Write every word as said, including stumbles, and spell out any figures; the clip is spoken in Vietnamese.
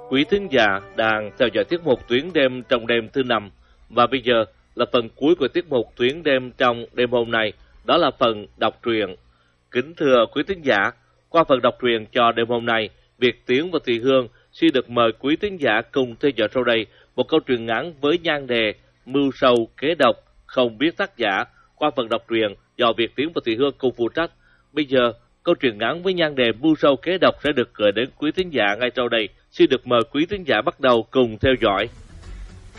Quý thính giả đang theo dõi tiết mục Tuyến đêm trong đêm thứ năm, và bây giờ là phần cuối của tiết mục Tuyến đêm trong đêm hôm nay, đó là phần đọc truyện. Kính thưa quý thính giả, qua phần đọc truyện cho đêm hôm nay, Việt Tiến và Thị Hương xin được mời quý thính giả cùng theo dõi sau đây một câu truyện ngắn với nhan đề Mưu sâu kế độc không biết tác giả, qua phần đọc truyện do Việt Tiến và Thị Hương cùng phụ trách. Bây giờ câu truyện ngắn với nhan đề Mưu sâu kế độc sẽ được gửi đến quý thính giả ngay sau đây. Xin được mời quý thính giả bắt đầu cùng theo dõi.